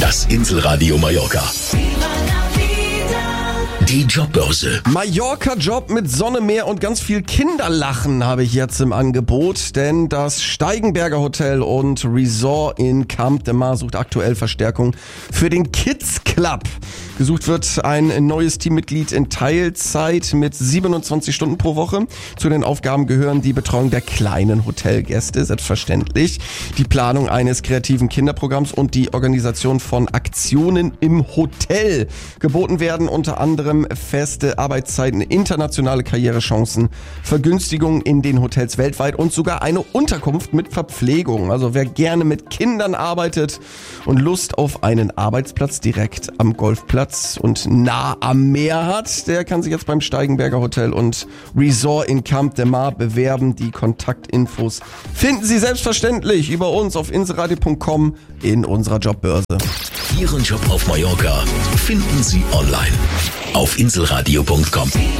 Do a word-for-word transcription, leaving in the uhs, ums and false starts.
Das Inselradio Mallorca. Die Jobbörse. Mallorca-Job mit Sonne, Meer und ganz viel Kinderlachen habe ich jetzt im Angebot, denn das Steigenberger Hotel und Resort in Camp de Mar sucht aktuell Verstärkung für den Kids Club. Gesucht wird ein neues Teammitglied in Teilzeit mit siebenundzwanzig Stunden pro Woche. Zu den Aufgaben gehören die Betreuung der kleinen Hotelgäste, selbstverständlich, die Planung eines kreativen Kinderprogramms und die Organisation von Aktionen im Hotel. Geboten werden unter anderem feste Arbeitszeiten, internationale Karrierechancen, Vergünstigungen in den Hotels weltweit und sogar eine Unterkunft mit Verpflegung. Also wer gerne mit Kindern arbeitet und Lust auf einen Arbeitsplatz direkt am Golfplatz und nah am Meer hat, der kann sich jetzt beim Steigenberger Hotel und Resort in Camp de Mar bewerben. Die Kontaktinfos finden Sie selbstverständlich über uns auf inselradio punkt com in unserer Jobbörse. Ihren Job auf Mallorca finden Sie online auf inselradio punkt com.